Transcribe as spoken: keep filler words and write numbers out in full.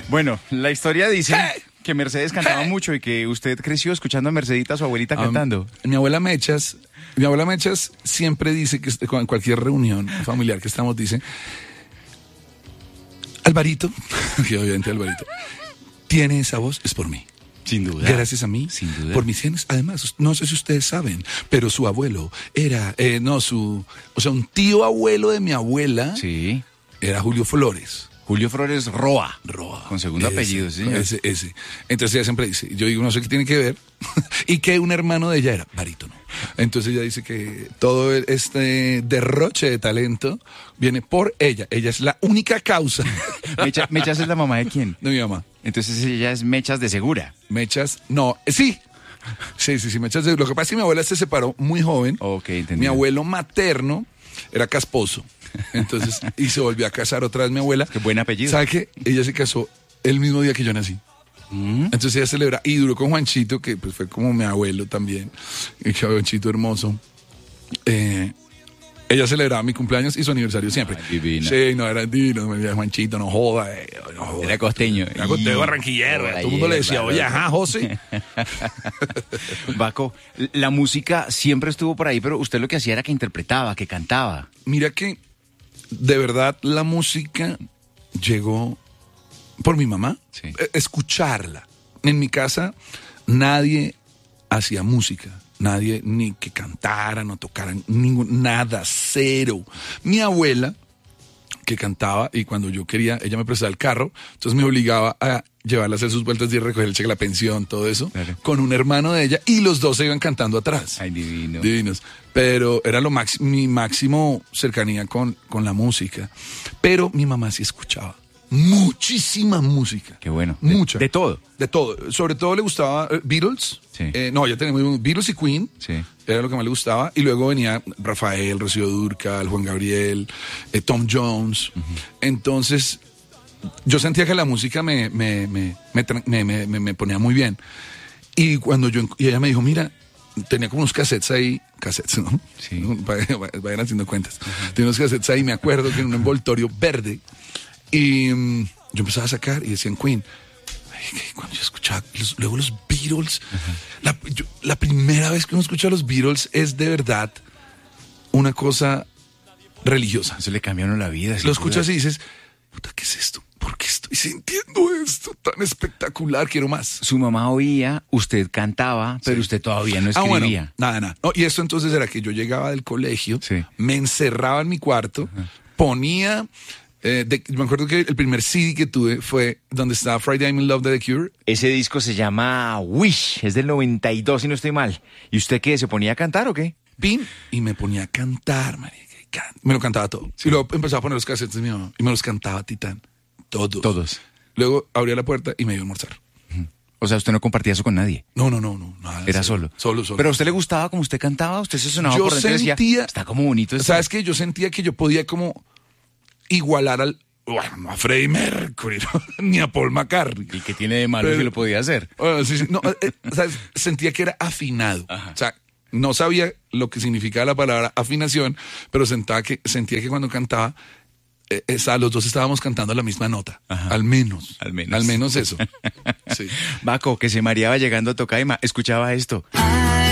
Bueno, la historia dice que Mercedes cantaba mucho y que usted creció escuchando a Mercedita, a su abuelita, um, cantando. Mi abuela Mechas, mi abuela Mechas siempre dice que en cualquier reunión familiar que estamos dice, Alvarito, que obviamente Alvarito, tiene esa voz, es por mí. Sin duda. Gracias a mí, Sin duda. por mis genes. Además, no sé si ustedes saben, pero su abuelo era, eh, no, su, o sea, un tío abuelo de mi abuela Sí. era Julio Flores. Julio Flores Roa. Roa. Con segundo Ese, apellido, sí. Ese, ese. Entonces ella siempre dice, yo digo, no sé qué tiene que ver, y que un hermano de ella era barítono. Entonces ella dice que todo este derroche de talento viene por ella. Ella es la única causa. Mecha, ¿Mechas es la mamá de quién? De mi mamá. Entonces ella es Mechas de Segura. Mechas, no, eh, sí. Sí, sí, sí, Mechas de... Lo que pasa es que mi abuela se separó muy joven. Ok, entendí. Mi abuelo materno era casposo. Entonces, y se volvió a casar otra vez mi abuela. Qué buen apellido. ¿Sabe qué? Ella se casó el mismo día que yo nací. ¿Mm? Entonces ella celebra, y duró con Juanchito, que pues fue como mi abuelo también, y Juanchito hermoso. Eh, ella celebraba mi cumpleaños y su aniversario siempre. Ay, divina. Sí, no, era divino, me decía, Juanchito, no joda, eh, no joda. Era costeño. Era costeño barranquillero, Por todo ahí el mundo le decía, era, oye, ¿verdad? ajá, José. Baco, la música siempre estuvo por ahí, pero usted lo que hacía era que interpretaba, que cantaba. Mira que, de verdad, la música llegó por mi mamá. Sí. Eh, Escucharla. En mi casa, nadie hacía música. Nadie ni que cantaran o tocaran, ningún, nada, cero. Mi abuela, que cantaba, y cuando yo quería, ella me prestaba el carro, entonces me obligaba a llevarla a hacer sus vueltas y recoger el cheque de la pensión, todo eso, Claro. con un hermano de ella, y los dos se iban cantando atrás. Ay, divino. Divinos. Pero era lo máximo, mi máximo cercanía con, con la música. Pero mi mamá sí escuchaba muchísima música. Qué bueno. De- Mucha. de todo. De todo. Sobre todo le gustaba eh, Beatles. Sí. Eh, no, ya tenemos Beatles y Queen. Sí. Era lo que más le gustaba. Y luego venía Rafael, Rocío Dúrcal, Juan Gabriel, eh, Tom Jones. Uh-huh. Entonces, yo sentía que la música me, me, me, me, me, me, me, me ponía muy bien. Y cuando yo, y ella me dijo, mira, tenía como unos cassettes ahí, cassettes, ¿no? Sí. Vayan haciendo cuentas. Uh-huh. Tenía unos cassettes ahí, me acuerdo que en un envoltorio verde. Y um, yo empezaba a sacar y decían Queen. Ay, cuando yo escuchaba los, luego los Beatles, uh-huh. la, yo, la primera vez que uno escucha a los Beatles es de verdad una cosa religiosa. Eso le cambiaron la vida. Lo escuchas y dices, puta, ¿qué es esto? ¿Por qué estoy sintiendo esto tan espectacular? Quiero más. Su mamá oía, usted cantaba, pero sí. usted todavía no escribía. Ah, bueno, nada, nada. No, y esto entonces era que yo llegaba del colegio, sí. me encerraba en mi cuarto, uh-huh. ponía... Eh, de, me acuerdo que el primer C D que tuve fue donde estaba Friday I'm in Love de The Cure. Ese disco se llama Wish, es del noventa y dos si no estoy mal. ¿Y usted qué? ¿Se ponía a cantar o qué? Pin, y me ponía a cantar, marica, me lo cantaba todo. Sí. Y luego empezaba a poner los cassettes de mi mamá y me los cantaba Titán, todos. Todos. Luego abría la puerta y me iba a almorzar. O sea, usted no compartía eso con nadie. No, no, no, no. Nada, Era solo. Solo, solo. Pero a usted le gustaba como usted cantaba, usted se sonaba yo por dentro y sentía, decía, está como bonito esto. ¿Sabes qué? Yo sentía que yo podía como igualar al... Bueno, no a Freddie Mercury, ¿no? Ni a Paul McCartney. ¿Y qué tiene de malo Pero, si lo podía hacer? Bueno, sí, sí, no, eh, ¿sabes? Sentía que era afinado. Ajá. O sea, no sabía lo que significaba la palabra afinación, pero sentía que, sentía que cuando cantaba, eh, esa, los dos estábamos cantando la misma nota. Ajá. Al menos. Al menos. Al menos eso. Sí. Baco, que se mareaba llegando a Tocaima, escuchaba esto.